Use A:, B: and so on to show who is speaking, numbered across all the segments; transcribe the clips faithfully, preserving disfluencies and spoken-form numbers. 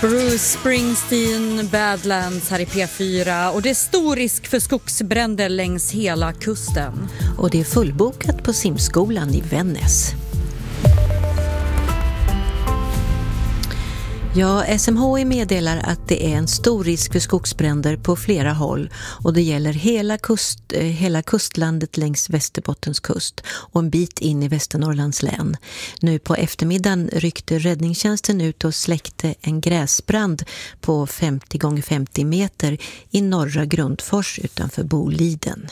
A: Bruce Springsteen, Badlands här i P fyra. Och det är stor risk för skogsbränder längs hela kusten.
B: Och det är fullbokat på simskolan i Vännäs. Ja, S M H I meddelar att det är en stor risk för skogsbränder på flera håll och det gäller hela, kust, hela kustlandet längs Västerbottens kust och en bit in i Västernorrlands län. Nu på eftermiddagen ryckte räddningstjänsten ut och släckte en gräsbrand på femtio gånger femtio meter i norra Grundfors utanför Boliden.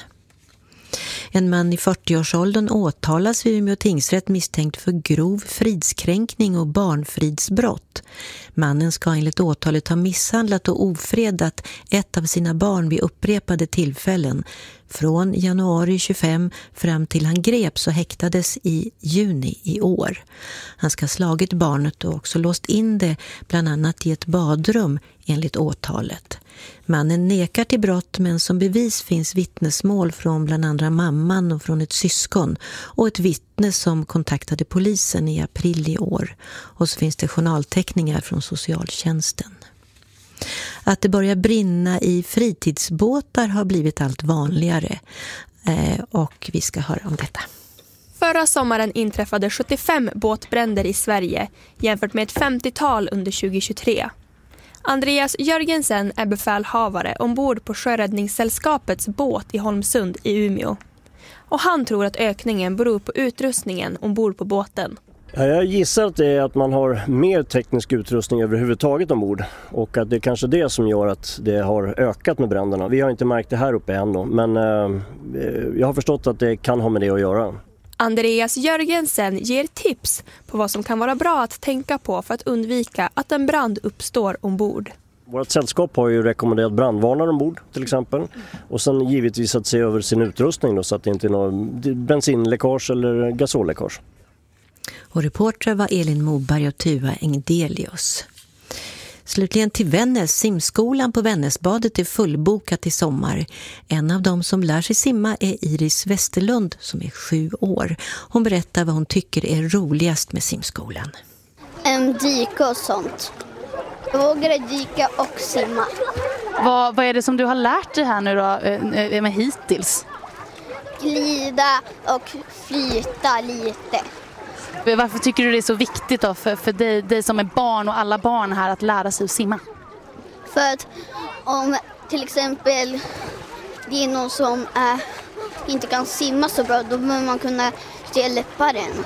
B: En man i fyrtioårsåldern åtalas vid Umeå tingsrätt misstänkt för grov fridskränkning och barnfridsbrott. Mannen ska enligt åtalet ha misshandlat och ofredat ett av sina barn vid upprepade tillfällen. Från januari tjugofem fram till han greps och häktades i juni i år. Han ska ha slagit barnet och också låst in det bland annat i ett badrum enligt åtalet. Mannen nekar till brott men som bevis finns vittnesmål från bland andra mamman och från ett syskon och ett vittne som kontaktade polisen i april i år. Och så finns det journalteckningar från socialtjänsten. Att det börjar brinna i fritidsbåtar har blivit allt vanligare eh, och vi ska höra om detta.
C: Förra sommaren inträffade sjuttiofem båtbränder i Sverige jämfört med ett femtiotal under tjugohundratjugotre. Andreas Jörgensen är befälhavare ombord på Sjöräddningssällskapets båt i Holmsund i Umeå. Och han tror att ökningen beror på utrustningen ombord på båten.
D: Ja, jag gissar att det är att man har mer teknisk utrustning överhuvudtaget ombord. Och att det är kanske det som gör att det har ökat med bränderna. Vi har inte märkt det här uppe än då, men eh, jag har förstått att det kan ha med det att göra.
C: Andreas Jörgensen ger tips på vad som kan vara bra att tänka på för att undvika att en brand uppstår ombord.
D: Vårt sällskap har ju rekommenderat brandvarnare ombord till exempel. Och sen givetvis att se över sin utrustning då, så att det inte är någon bensinläckage eller gasolläckage.
B: Och reporter var Elin Moberg och Tuva Engdelius. Slutligen till Vännäs. Simskolan på Vännäsbadet är fullbokat i sommar. En av dem som lär sig simma är Iris Westerlund som är sju år. Hon berättar vad hon tycker är roligast med simskolan.
E: En dyka och sånt. Jag vågar dyka och simma.
F: Vad, vad är det som du har lärt dig här nu då, med hittills?
E: Glida och flyta lite.
F: Varför tycker du det är så viktigt då för, för dig, dig som är barn och alla barn här att lära sig att simma?
E: För att om till exempel det är någon som äh, inte kan simma så bra, då behöver man kunna hjälpa den.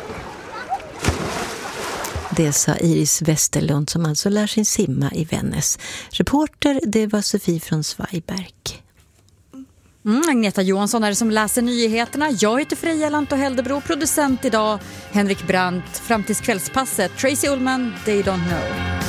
B: Det sa Iris Westerlund som alltså lär sig simma i Vännäs. Reporter, det var Sofie från Svajberg.
A: Mm, Agneta Johansson är det som läser nyheterna. Jag heter Freja Lanto Heldebro, producent idag Henrik Brandt. Fram till kvällspasset, Tracy Ullman, They Don't Know.